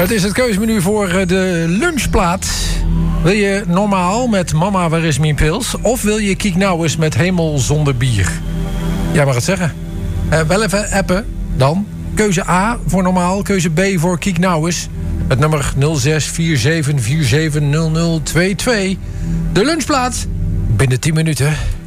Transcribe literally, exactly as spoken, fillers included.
Het is het keuzemenu voor de lunchplaat. Wil je normaal met Mama, waar is mijn pils? Of wil je Kiek nou eens met Hemel zonder bier? Jij mag het zeggen. Uh, wel even appen dan. Keuze A voor normaal, keuze B voor Kiek nou eens. Het nummer nul zes vier zeven vier zeven nul nul twee twee. De lunchplaat binnen tien minuten.